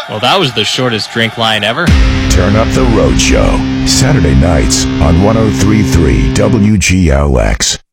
Well, that was the shortest drink line ever. Turn Up the Road Show, Saturday nights on 103.3 WGLX.